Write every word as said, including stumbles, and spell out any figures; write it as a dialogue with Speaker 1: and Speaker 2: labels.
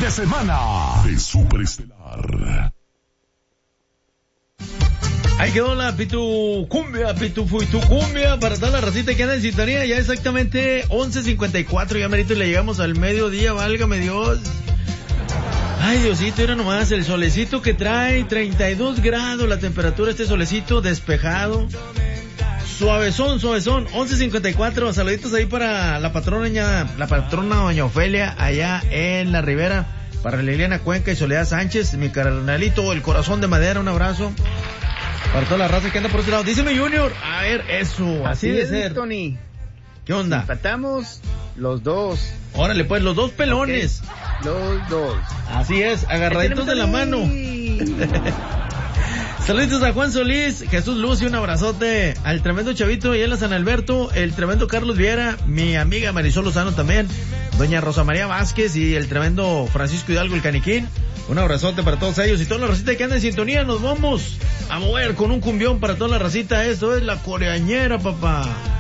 Speaker 1: de semana de Superestelar.
Speaker 2: Ahí quedó la Pitu Cumbia, Pitu Fuitu Cumbia para toda la racita que anda en sintonía. Ya exactamente once cincuenta y cuatro, ya merito, y le llegamos al mediodía, válgame Dios. Ay, Diosito, era nomás el solecito que trae, treinta y dos grados la temperatura, este solecito despejado. Suavezón, suavezón, once cincuenta y cuatro, saluditos ahí para la patrona, la patrona doña Ofelia, allá en la Ribera, para Liliana Cuenca y Soledad Sánchez, mi carnalito, el corazón de madera, un abrazo. Para toda la raza que anda por ese lado. Díseme, Junior. A ver, eso. Así, así de ser.
Speaker 3: Tony.
Speaker 2: ¿Qué onda?
Speaker 3: Empatamos los dos.
Speaker 2: Órale, pues, los dos pelones.
Speaker 3: Okay. Los dos.
Speaker 2: Así es, agarraditos de la mano. Saluditos a Juan Solís, Jesús Luz y un abrazote al tremendo Chavito y a San Alberto, el tremendo Carlos Viera, mi amiga Marisol Lozano también, doña Rosa María Vázquez y el tremendo Francisco Hidalgo el Caniquín. Un abrazote para todos ellos y toda la racita que anda en sintonía. Nos vamos a mover con un cumbión para toda la racita. Esto es la coreañera, papá.